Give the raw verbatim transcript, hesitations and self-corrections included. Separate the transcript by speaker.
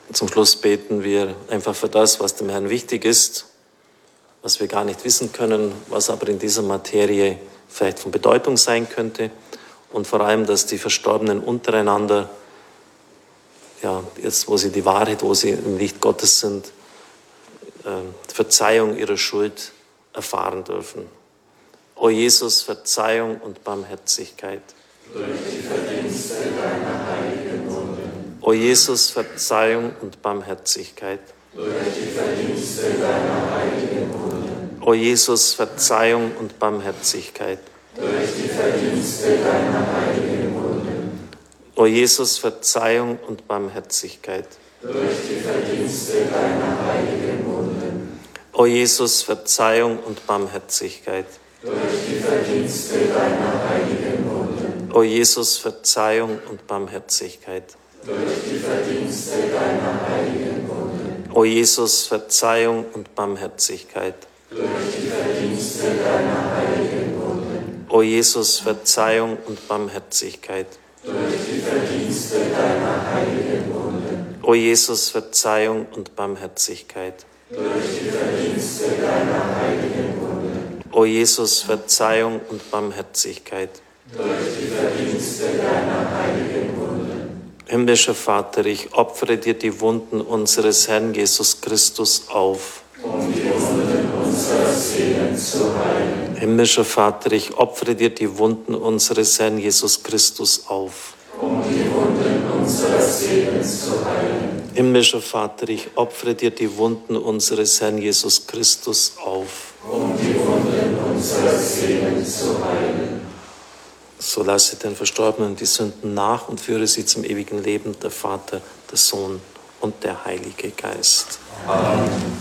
Speaker 1: Zum Schluss beten wir einfach für das, was dem Herrn wichtig ist, was wir gar nicht wissen können, was aber in dieser Materie vielleicht von Bedeutung sein könnte. Und vor allem, dass die Verstorbenen untereinander, ja, jetzt wo sie die Wahrheit, wo sie im Licht Gottes sind, äh, Verzeihung ihrer Schuld erfahren dürfen. O Jesus, Verzeihung und Barmherzigkeit.
Speaker 2: Durch die Verdienste deiner heiligen Wunden.
Speaker 1: O Jesus, Verzeihung und Barmherzigkeit.
Speaker 2: Durch die Verdienste deiner heiligen Wunden.
Speaker 1: O Jesus, Verzeihung und Barmherzigkeit.
Speaker 2: Durch die Verdienste deiner heiligen Wunden.
Speaker 1: O Jesus, Verzeihung und Barmherzigkeit.
Speaker 2: Durch die Verdienste deiner heiligen Wunden.
Speaker 1: O Jesus, Verzeihung und Barmherzigkeit.
Speaker 2: Durch die Verdienste deiner heiligen Wunden.
Speaker 1: O Jesus, Verzeihung und Barmherzigkeit.
Speaker 2: Durch die Verdienste deiner heiligen Wunden.
Speaker 1: O Jesus, Verzeihung und Barmherzigkeit.
Speaker 2: Durch die Verdienste deiner heiligen Wunden.
Speaker 1: O Jesus, Verzeihung und Barmherzigkeit.
Speaker 2: Durch die Verdienste deiner heiligen Wunden.
Speaker 1: O Jesus, Verzeihung und Barmherzigkeit.
Speaker 2: Durch die Verdienste deiner heiligen Wunden.
Speaker 1: O Jesus, Verzeihung und Barmherzigkeit.
Speaker 2: Durch die Verdienste deiner heiligen Wunden.
Speaker 1: Himmlischer Vater, ich opfere dir die Wunden unseres Herrn Jesus Christus auf.
Speaker 2: Um die Wunden unserer Seelen zu heilen.
Speaker 1: Himmlischer Vater, ich opfere dir die Wunden unseres Herrn Jesus Christus auf.
Speaker 2: Um die Wunden unserer Seelen zu heilen.
Speaker 1: Himmlischer Vater, ich opfere dir die Wunden unseres Herrn Jesus Christus auf.
Speaker 2: Um die Wunden unserer Seelen zu heilen.
Speaker 1: So lasse den Verstorbenen die Sünden nach und führe sie zum ewigen Leben, der Vater, der Sohn und der Heilige Geist.
Speaker 2: Amen.